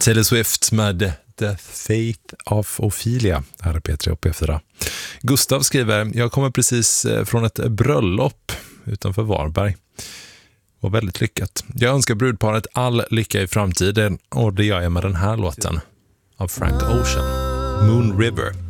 Taylor Swift med The Faith of Ophelia här är P3 och P4. Gustav skriver: jag kommer precis från ett bröllop utanför Varberg. Var väldigt lyckat. Jag önskar brudparet all lycka i framtiden och det gör jag med den här låten av Frank Ocean, Moon River.